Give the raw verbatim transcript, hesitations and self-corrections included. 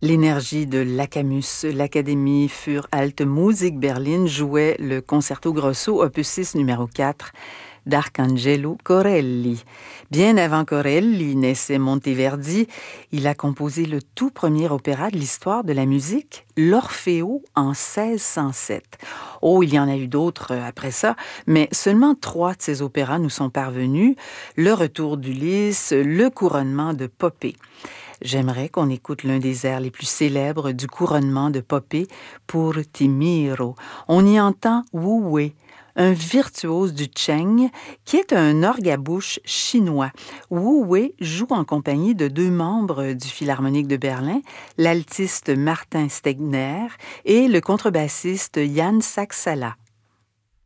L'énergie de l'Acamus, l'Académie für Alte Musik Berlin jouait le concerto grosso opus six numéro quatre d'Arcangelo Corelli. Bien avant Corelli naissait Monteverdi, il a composé le tout premier opéra de l'histoire de la musique, l'Orfeo, en seize cent sept. Oh, il y en a eu d'autres après ça, mais seulement trois de ces opéras nous sont parvenus, Le Retour d'Ulysse, Le Couronnement de Poppée. J'aimerais qu'on écoute l'un des airs les plus célèbres du couronnement de Poppée pour Timiro. On y entend Wu Wei, un virtuose du Cheng, qui est un orgue à bouche chinois. Wu Wei joue en compagnie de deux membres du Philharmonique de Berlin, l'altiste Martin Stegner et le contrebassiste Jan Saksala.